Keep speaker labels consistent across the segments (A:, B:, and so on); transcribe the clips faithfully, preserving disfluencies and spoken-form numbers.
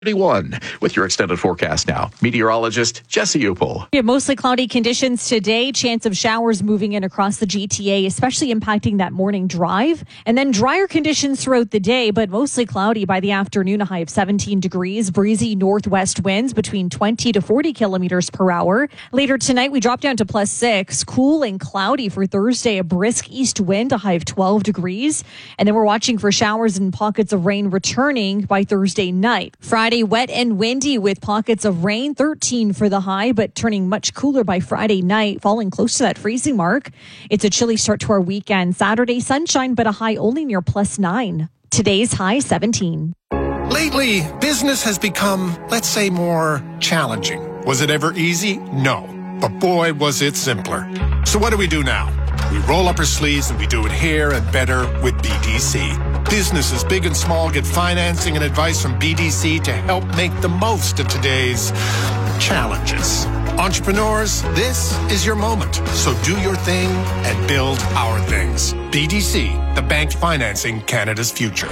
A: thirty-one with your extended forecast now. Meteorologist Jesse Upel.
B: We have mostly cloudy conditions today. Chance of showers moving in across the G T A, especially impacting that morning drive. And then drier conditions throughout the day, but mostly cloudy by the afternoon. A high of seventeen degrees. Breezy northwest winds between twenty to forty kilometers per hour. Later tonight, we drop down to plus six. Cool and cloudy for Thursday. A brisk east wind, a high of twelve degrees. And then we're watching for showers and pockets of rain returning by Thursday night. Friday, wet and windy with pockets of rain, thirteen for the high, but turning much cooler by Friday night, falling close to that freezing mark. It's a chilly start to our weekend. Saturday, sunshine, but a high only near plus nine. Today's high, seventeen.
C: Lately, business has become, let's say, more challenging. Was it ever easy? No. But boy, was it simpler. So what do we do now? We roll up our sleeves and we do it here and better with B D C. Businesses big and small get financing and advice from B D C to help make the most of today's challenges. Entrepreneurs, this is your moment. So do your thing and build our things. B D C, the bank financing Canada's future.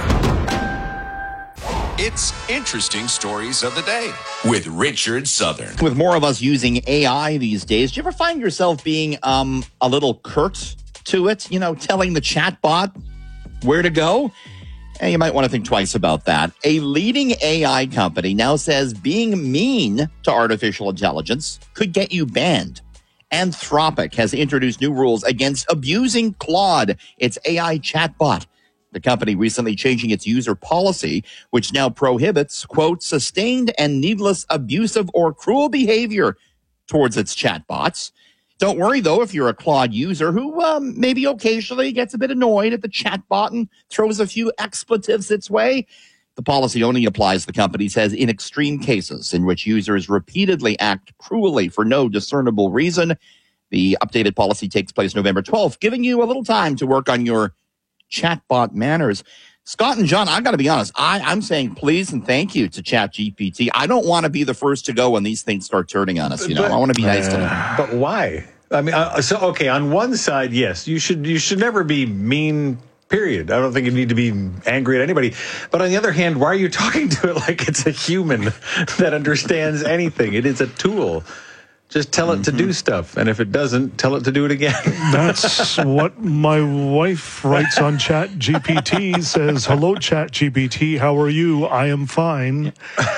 D: It's Interesting Stories of the Day with Richard Southern.
E: With more of us using A I these days, do you ever find yourself being um, a little curt to it? You know, telling the chatbot where to go? And you might want to think twice about that. A leading A I company now says being mean to artificial intelligence could get you banned. Anthropic has introduced new rules against abusing Claude, its A I chatbot. The company recently changing its user policy, which now prohibits, quote, sustained and needless abusive or cruel behavior towards its chatbots. Don't worry, though, if you're a Claude user who um, maybe occasionally gets a bit annoyed at the chatbot and throws a few expletives its way. The policy only applies, the company says, in extreme cases in which users repeatedly act cruelly for no discernible reason. The updated policy takes place November twelfth, giving you a little time to work on your chatbot manners. Scott and John, I've got to be honest. I, I'm saying please and thank you to ChatGPT. I don't want to be the first to go when these things start turning on us. You know, but, I want to be nice uh, to them.
F: But why? I mean, uh, so okay. On one side, yes, you should you should never be mean. Period. I don't think you need to be angry at anybody. But on the other hand, why are you talking to it like it's a human that understands anything? It is a tool. Just tell it mm-hmm. to do stuff. And if it doesn't, tell it to do it again.
G: That's what my wife writes on ChatGPT. Says, hello, ChatGPT. How are you? I am fine.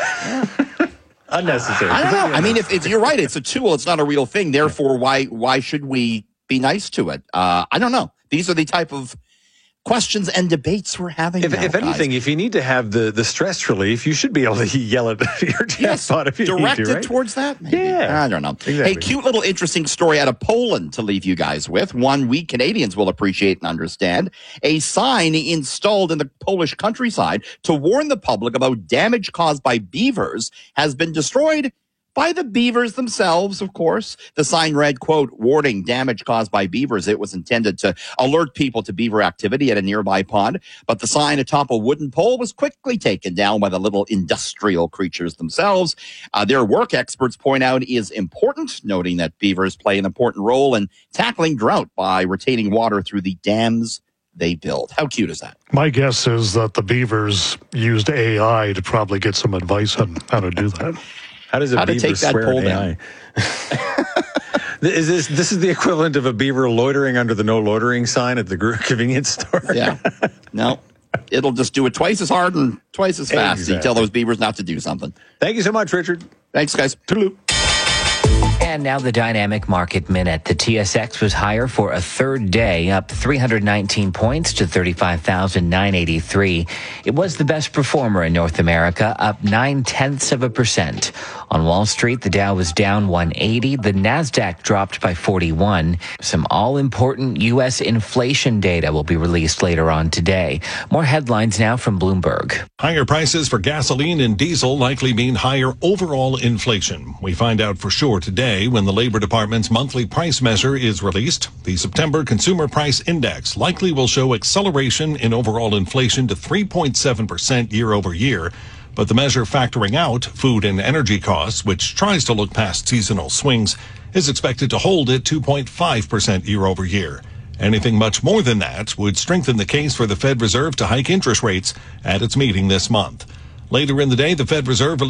F: Unnecessary.
E: I don't know. I mean, if, if you're right, it's a tool. It's not a real thing. Therefore, why why should we be nice to it? Uh, I don't know. These are the type of questions and debates we're having.
F: If,
E: now,
F: if anything,
E: guys.
F: if you need to have the, the stress relief, you should be able to yell at your chatbot
E: yes,
F: if you
E: direct
F: need to,
E: it
F: right?
E: towards that. Maybe.
F: Yeah,
E: I don't know.
F: Exactly.
E: Hey, cute little interesting story out of Poland to leave you guys with. One we Canadians will appreciate and understand. A sign installed in the Polish countryside to warn the public about damage caused by beavers has been destroyed by the beavers themselves, of course. The sign read, quote, warning, damage caused by beavers. It was intended to alert people to beaver activity at a nearby pond. But the sign atop a wooden pole was quickly taken down by the little industrial creatures themselves. Uh, their work, experts point out, is important, noting that beavers play an important role in tackling drought by retaining water through the dams they build. How cute is that?
G: My guess is that the beavers used A I to probably get some advice on how to do that.
F: How does a
E: How
F: beaver
E: to take that
F: swear
E: pole
F: at
E: down?
F: is this this is the equivalent of a beaver loitering under the no loitering sign at the convenience store?
E: Yeah. No. It'll just do it twice as hard and twice as fast.
F: Exactly.
E: You tell those beavers not to do something.
F: Thank you so much, Richard.
E: Thanks, guys. Toodaloo.
H: And now the Dynamic Market Minute. The T S X was higher for a third day, up three hundred nineteen points to thirty-five thousand nine hundred eighty-three. It was the best performer in North America, up nine-tenths of a percent. On Wall Street, the Dow was down one hundred eighty. The Nasdaq dropped by forty-one. Some all-important U S inflation data will be released later on today. More headlines now from Bloomberg.
I: Higher prices for gasoline and diesel likely mean higher overall inflation. We find out for sure today when the Labor Department's monthly price measure is released. The September Consumer Price Index likely will show acceleration in overall inflation to three point seven percent year over year. But the measure factoring out food and energy costs, which tries to look past seasonal swings, is expected to hold at two point five percent year over year. Anything much more than that would strengthen the case for the Fed Reserve to hike interest rates at its meeting this month. Later in the day, the Fed Reserve